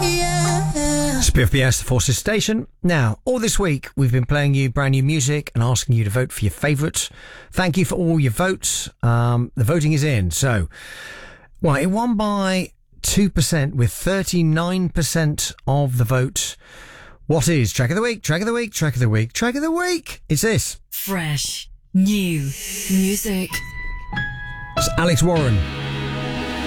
Spiff BS, the Forces Station. Now, all this week, we've been playing you brand new music and asking you to vote for your favourites. Thank you for all your votes. The voting is in. So, well, it won by 2% with 39% of the vote. What is Track of the Week? Track of the Week? Track of the Week? Track of the Week? It's this. Fresh. New. Music. It's Alex Warren.